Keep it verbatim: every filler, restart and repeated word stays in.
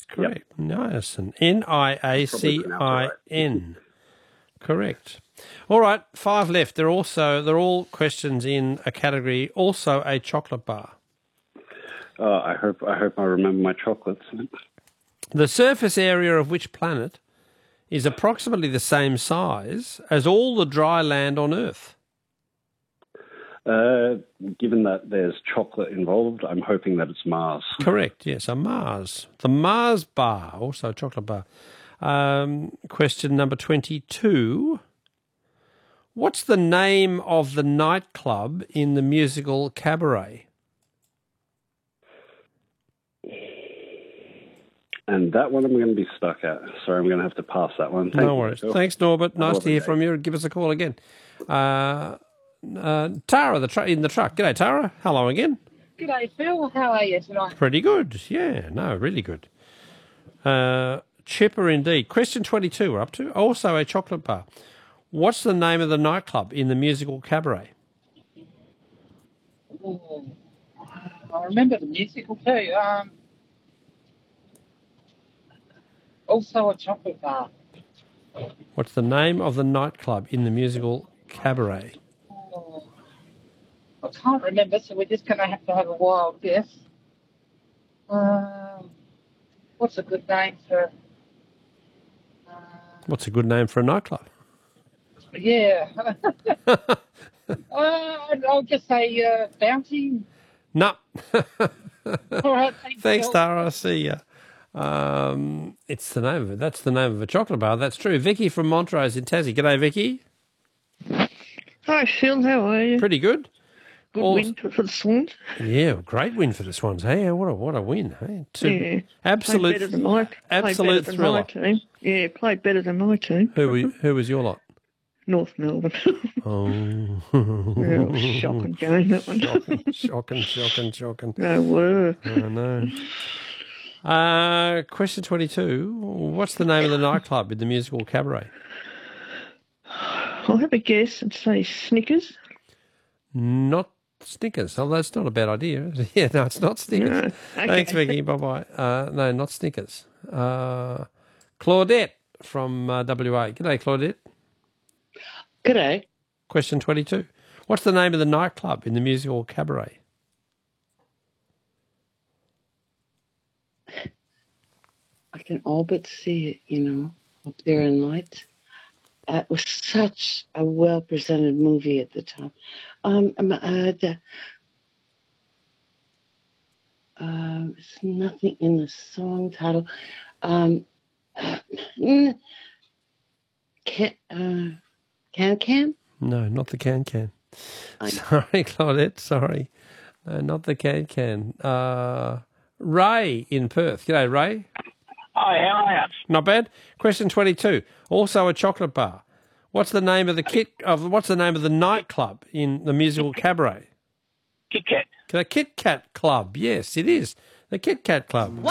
correct. Yep. Niacin. N I A C I N. Correct. All right, five left. They're also they're all questions in a category, also a chocolate bar. Uh, I hope I hope I remember my chocolates. The surface area of which planet is approximately the same size as all the dry land on Earth? Uh, given that there's chocolate involved, I'm hoping that it's Mars. Correct, yes, a Mars. The Mars bar, also a chocolate bar. Um, question number twenty-two. What's the name of the nightclub in the musical Cabaret? And that one I'm going to be stuck at. Sorry, I'm going to have to pass that one. Thank no worries. You. Thanks, Norbert. Nice to hear from you. Give us a call again. Uh, uh, Tara the tr- in the truck. G'day, Tara. Hello again. G'day, Phil. How are you tonight? Pretty good. Yeah, no, really good. Uh, chipper indeed. Question twenty-two we're up to. Also a chocolate bar. What's the name of the nightclub in the musical Cabaret? Ooh, I remember the musical too. Um, also a chocolate bar. What's the name of the nightclub in the musical Cabaret? Oh, I can't remember, so we're just going to have to have a wild guess. Um, what's a good name for... Uh, What's a good name for a nightclub? Yeah. uh, I'll just say uh, Bounty. No. All right, thanks, Thanks, Phil. Tara. I see ya. Um, it's the name of it. That's the name of a chocolate bar. That's true. Vicky from Montrose in Tassie. G'day, Vicky. Hi, Phil. How are you? Pretty good. Good All... win for the Swans. Yeah, great win for the Swans. Hey, what a what a win. Hey, Two... yeah, absolute, played better than my, absolute played thriller. better than my team. Yeah, played better than my team. Who were, who was your lot? North Melbourne. Oh, yeah, shocking game that one. shocking, shocking, shocking, shocking. No were. I know. Uh, question twenty-two. What's the name of the nightclub in the musical Cabaret? I'll have a guess and say Snickers. Not Snickers. Oh, that's not a bad idea. Yeah, no, it's not Snickers. No. Okay. Thanks, Vicky. Bye-bye. Uh, no, not Snickers. Uh, Claudette from uh, W A. G'day, Claudette. G'day. Question twenty-two. What's the name of the nightclub in the musical Cabaret? I can all but see it, you know, up there in lights. Uh, it was such a well-presented movie at the time. Um, um, uh, the, uh, it's nothing in the song title. Um, uh, can, uh, can Can? No, not the Can Can. Sorry, Claudette. Sorry. No, not the Can Can. Uh, Ray in Perth. G'day, Ray. Hi, how are you? Not bad. Question twenty-two. Also a chocolate bar. What's the name of the kit of what's the name of the nightclub in the musical Cabaret? Kit Kat. The Kit Kat Club. Yes, it is. The Kit Kat Club.